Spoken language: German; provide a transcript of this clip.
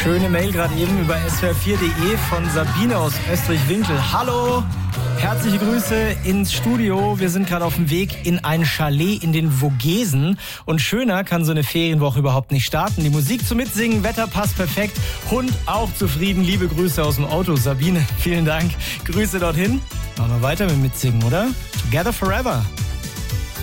Schöne Mail gerade eben über swr4.de von Sabine aus Österreich-Winkel. Hallo, herzliche Grüße ins Studio. Wir sind gerade auf dem Weg in ein Chalet in den Vogesen. Und schöner kann so eine Ferienwoche überhaupt nicht starten. Die Musik zum Mitsingen, Wetter passt perfekt. Hund auch zufrieden. Liebe Grüße aus dem Auto. Sabine, vielen Dank. Grüße dorthin. Machen wir weiter mit Mitsingen, oder? Together Forever.